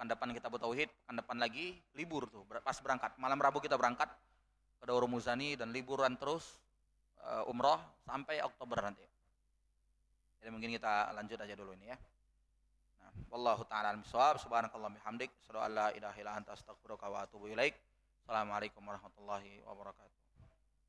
pekan depan kita bertauhid, pekan depan lagi libur tuh, pas berangkat. Malam Rabu kita berangkat ke Daurul Muzani dan liburan terus umroh sampai Oktober nanti. Jadi mungkin kita lanjut aja dulu ini ya. Nah, wallahu taala alam bisawab. Subhanakallahumma bihamdik, asyhadu an la ilaha illa anta astaghfiruka wa atubu ilaik. Assalamualaikum warahmatullahi wabarakatuh.